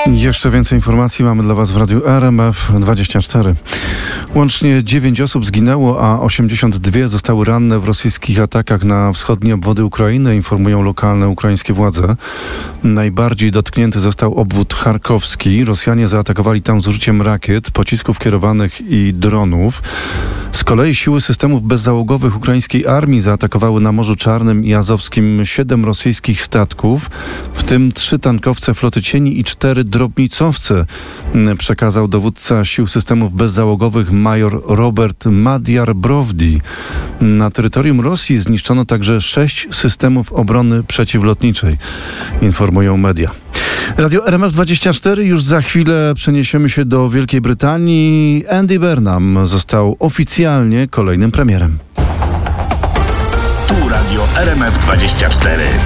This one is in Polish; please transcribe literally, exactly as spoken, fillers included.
Jeszcze więcej informacji mamy dla Was w Radiu R M F dwadzieścia cztery. Łącznie dziewięć osób zginęło, a osiemdziesiąt dwa zostały ranne w rosyjskich atakach na wschodnie obwody Ukrainy, informują lokalne ukraińskie władze. Najbardziej dotknięty został obwód charkowski. Rosjanie zaatakowali tam z użyciem rakiet, pocisków kierowanych i dronów. Z kolei siły systemów bezzałogowych ukraińskiej armii zaatakowały na Morzu Czarnym i Azowskim siedem rosyjskich statków, w tym trzy tankowce floty cieni i cztery drobnicowce, przekazał dowódca sił systemów bezzałogowych major Robert Madyar-Brovdi. Na terytorium Rosji zniszczono także sześć systemów obrony przeciwlotniczej, informują media. Radio R M F dwadzieścia cztery. Już za chwilę przeniesiemy się do Wielkiej Brytanii. Andy Burnham został oficjalnie kolejnym premierem. Tu Radio R M F dwadzieścia cztery.